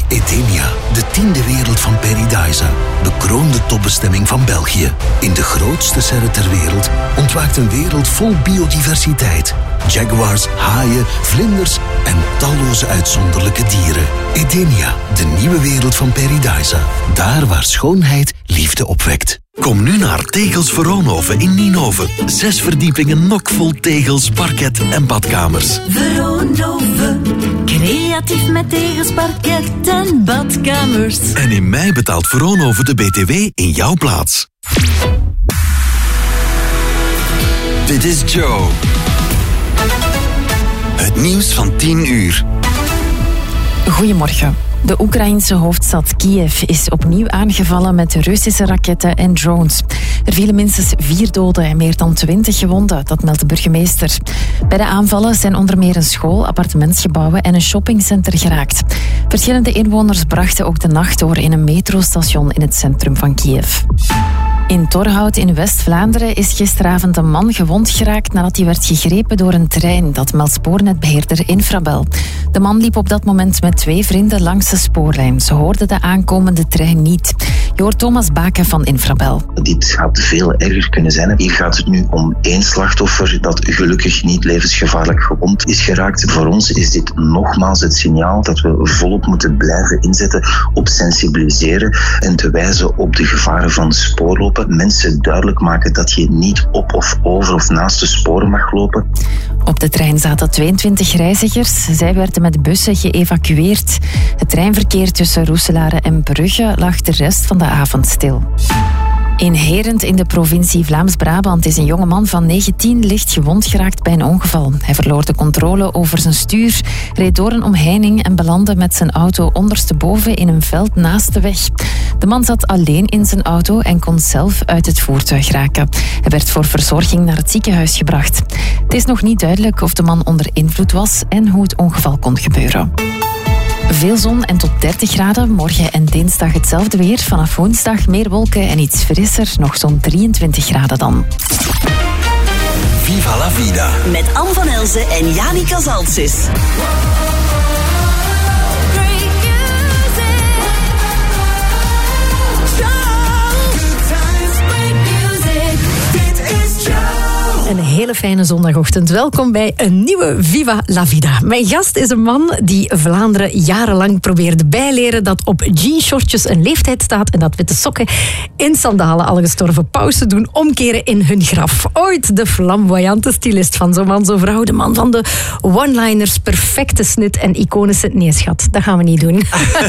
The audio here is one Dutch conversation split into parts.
Edenia, de 10e wereld van Paradisa. Bekroonde topbestemming van België. In de grootste serre ter wereld ontwaakt een wereld vol biodiversiteit. Jaguars, haaien, vlinders en talloze uitzonderlijke dieren. Edenia, de nieuwe wereld van Paradisa. Daar waar schoonheid liefde opwekt. Kom nu naar Tegels Veronhoven in Nienhoven. 6 verdiepingen nokvol tegels, parket en badkamers. Veronhoven, creatief met tegels, parket en badkamers. En in mei betaalt Veronhoven de BTW in jouw plaats. Dit is Joe. Het nieuws van 10 uur. Goedemorgen. De Oekraïense hoofdstad Kiev is opnieuw aangevallen met Russische raketten en drones. Er vielen minstens 4 doden en meer dan 20 gewonden, dat meldt de burgemeester. Bij de aanvallen zijn onder meer een school, appartementsgebouwen en een shoppingcenter geraakt. Verschillende inwoners brachten ook de nacht door in een metrostation in het centrum van Kiev. In Torhout in West-Vlaanderen is gisteravond een man gewond geraakt nadat hij werd gegrepen door een trein, dat meldt spoornetbeheerder Infrabel. De man liep op dat moment met 2 vrienden langs de spoorlijn. Ze hoorden de aankomende trein niet. Je hoort Thomas Baken van Infrabel. Dit gaat veel erger kunnen zijn. Hier gaat het nu om 1 slachtoffer dat gelukkig niet levensgevaarlijk gewond is geraakt. Voor ons is dit nogmaals het signaal dat we volop moeten blijven inzetten op sensibiliseren en te wijzen op de gevaren van spoorlopen. Mensen duidelijk maken dat je niet op of over of naast de sporen mag lopen. Op de trein zaten 22 reizigers. Zij werden met bussen geëvacueerd. Het treinverkeer tussen Roeselare en Brugge lag de rest van de avond stil. In Herent in de provincie Vlaams-Brabant is een jongeman van 19 licht gewond geraakt bij een ongeval. Hij verloor de controle over zijn stuur, reed door een omheining en belandde met zijn auto ondersteboven in een veld naast de weg. De man zat alleen in zijn auto en kon zelf uit het voertuig raken. Hij werd voor verzorging naar het ziekenhuis gebracht. Het is nog niet duidelijk of de man onder invloed was en hoe het ongeval kon gebeuren. Veel zon en tot 30 graden. Morgen en dinsdag hetzelfde weer. Vanaf woensdag meer wolken en iets frisser. Nog zo'n 23 graden dan. Viva la vida. Met Anne van Elzen en Jani Casalsis. Een hele fijne zondagochtend. Welkom bij een nieuwe Viva la Vida. Mijn gast is een man die Vlaanderen jarenlang probeerde bijleren dat op jeanshortjes een leeftijd staat en dat witte sokken in sandalen al gestorven pausen doen omkeren in hun graf. Ooit de flamboyante stylist van Zo Man, Zo Vrouw. De man van de one-liners, perfecte snit en iconische... Nee, schat, dat gaan we niet doen.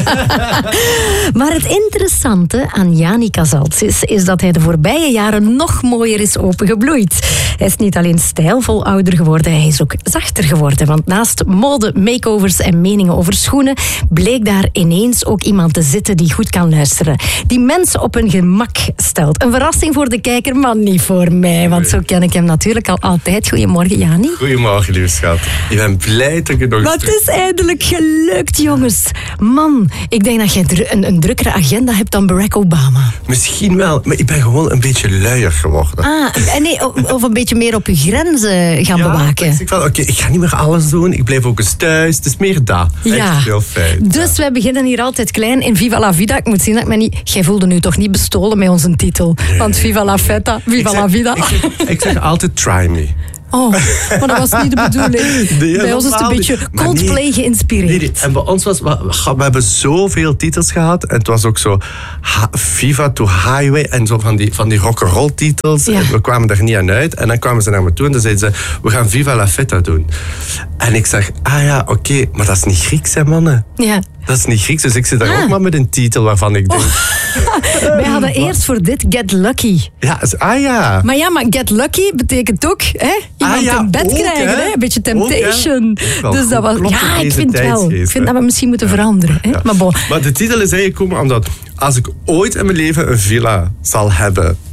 Maar het interessante aan Jani Casalsis is dat hij de voorbije jaren nog mooier is opengebloeid. Hij is niet alleen stijlvol ouder geworden, hij is ook zachter geworden. Want naast mode, makeovers en meningen over schoenen bleek daar ineens ook iemand te zitten die goed kan luisteren. Die mensen op hun gemak stelt. Een verrassing voor de kijker, maar niet voor mij. Want zo ken ik hem natuurlijk al altijd. Goedemorgen, Jani. Goedemorgen, lieve schat. Ik ben blij dat je nog... Wat is eindelijk gelukt, jongens. Man, ik denk dat jij een drukkere agenda hebt dan Barack Obama. Misschien wel, maar ik ben gewoon een beetje luier geworden. Nee, of een beetje meer op je grenzen gaan bewaken. Ik van, oké, ik ga niet meer alles doen. Ik blijf ook eens thuis. Het is meer dat. Ja. Echt heel fijn. Dus wij beginnen hier altijd klein in Viva la Vida. Ik moet zien dat ik me niet... Jij voelde nu toch niet bestolen met onze titel. Nee. Want Viva la Feta, Viva la Vida. Ik zeg altijd try me. Oh, maar dat was niet de bedoeling. Nee, bij ons is het een beetje Coldplay geïnspireerd. Nee. En bij ons was... We hebben zoveel titels gehad. En het was ook zo... Viva to Highway. En zo van die rock'n'roll titels. Ja. En we kwamen er niet aan uit. En dan kwamen ze naar me toe en dan zeiden ze... We gaan Viva la Feta doen. En ik zeg... oké, maar dat is niet Grieks, hè, mannen? Ja. Dat is niet Grieks, dus ik zit daar ook maar met een titel waarvan ik denk... Wij hadden eerst voor dit Get Lucky. Ja, Maar Get Lucky betekent ook iemand in bed krijgen. Hè? Een beetje temptation. Ook, dus dat was... Ja, ik vind wel. Ik vind dat we misschien moeten veranderen. Hè? Ja. Maar de titel is eigenlijk gekomen omdat... Als ik ooit in mijn leven een villa zal hebben...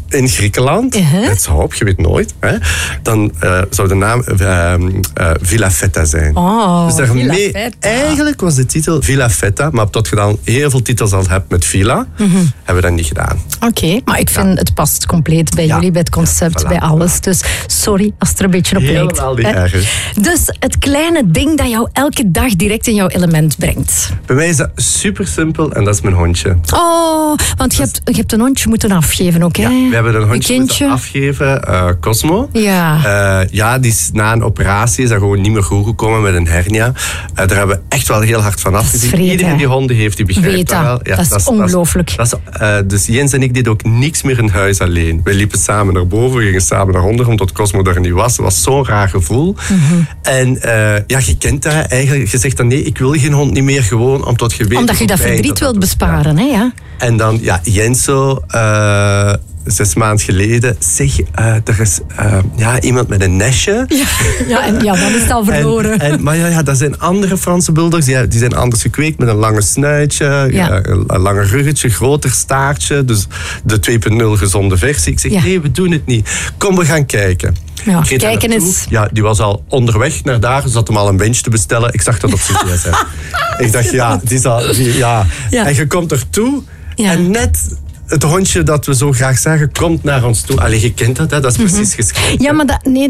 in Griekenland, het hoop, je weet nooit, hè, dan zou de naam Villa Fetta zijn. Oh, dus daarmee, Villa Fetta. eigenlijk was de titel Villa Fetta, maar tot je dan heel veel titels al hebt met Villa, hebben we dat niet gedaan. Oké, maar ik vind het past compleet bij jullie, bij het concept, bij alles. Dus sorry als het er een beetje op lijkt. Helemaal niet erg. Dus het kleine ding dat jou elke dag direct in jouw element brengt. Bij mij is dat super simpel en dat is mijn hondje. Oh, want je hebt een hondje moeten afgeven ook, hè? Ja, we hebben een hondje moeten afgeven, Cosmo. Ja. Die is na een operatie is dat gewoon niet meer goed gekomen met een hernia. Daar hebben we echt wel heel hard van afgezien. Iedereen die honden heeft, die begrijpt dat wel. Ja, dat is ongelooflijk. Dus Jens en ik deden ook niks meer in huis alleen. We liepen samen naar boven, we gingen samen naar onder, omdat Cosmo er niet was. Het was zo'n raar gevoel. En je kent dat eigenlijk. Je zegt dan nee, ik wil geen hond niet meer, gewoon omdat je weet... Omdat je dat verdriet wilt besparen, hè? Ja. En dan, Jenso... 6 maanden geleden, er is iemand met een nestje. Dan is het al verloren. Maar dat zijn andere Franse bulldogs, die zijn anders gekweekt, met een lange snuitje, een langer ruggetje, groter staartje, dus de 2.0 gezonde versie. Ik zeg, nee, we doen het niet. Kom, we gaan kijken. Ja, kijken eens. Ja, die was al onderweg naar daar, zat hem al een bench te bestellen. Ik zag dat op zijn gsm. Ik dacht, En je komt ertoe en net... Het hondje dat we zo graag zagen, komt naar ons toe. Allee, je kent dat, hè? Dat is precies geschreven. Ja,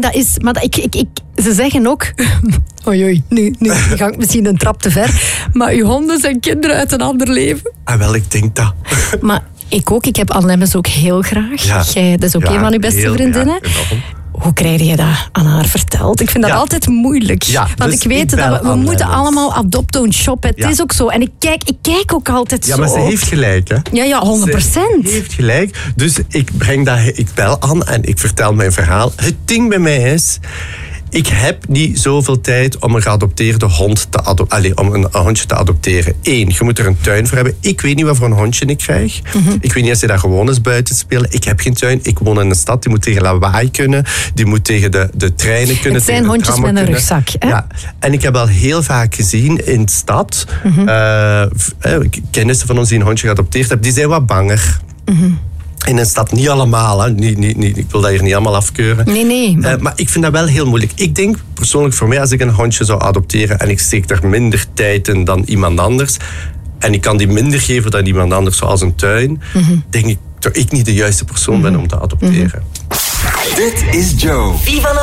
ze zeggen ook... Oei, nu ga ik misschien een trap te ver. Maar uw honden zijn kinderen uit een ander leven. Wel, ik denk dat. Maar ik ook. Ik heb Anne Lemmens ook heel graag. Ja. Dat is ook een van uw beste vriendinnen. Hoe krijg je dat aan haar verteld? Ik vind dat altijd moeilijk. Ja, want dus ik weet dat we moeten allemaal adoptoon shoppen. Het is ook zo. En ik kijk ook altijd zo. Ja, maar ze heeft gelijk, hè? Ja, 100%. Ze heeft gelijk. Dus ik bel aan en ik vertel mijn verhaal. Het ding bij mij is... Ik heb niet zoveel tijd om een geadopteerde hond om een hondje te adopteren. 1, je moet er een tuin voor hebben. Ik weet niet wat voor een hondje ik krijg. Ik weet niet als hij daar gewoon is buiten spelen. Ik heb geen tuin. Ik woon in een stad. Die moet tegen lawaai kunnen. Die moet tegen de treinen kunnen. Het zijn hondjes met een rugzak. Hè? Ja. En ik heb al heel vaak gezien in de stad... kennissen van ons die een hondje geadopteerd hebben, die zijn wat banger. In een stad niet allemaal, hè. Ik wil dat hier niet allemaal afkeuren. Nee. Maar ik vind dat wel heel moeilijk. Ik denk persoonlijk voor mij, als ik een hondje zou adopteren en ik steek er minder tijd in dan iemand anders, en ik kan die minder geven dan iemand anders, zoals een tuin, denk ik dat ik niet de juiste persoon ben om te adopteren. Dit is Joe.